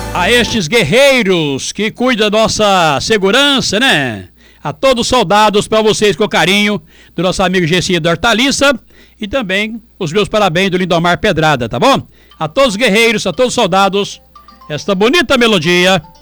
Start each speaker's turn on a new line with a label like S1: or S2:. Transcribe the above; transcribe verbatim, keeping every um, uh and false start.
S1: A estes guerreiros que cuidam da nossa segurança, né? A todos os soldados, para vocês com carinho, do nosso amigo Gessinho da Hortaliça, e também os meus parabéns do Lindomar Pedrada, tá bom? A todos os guerreiros, a todos os soldados, esta bonita melodia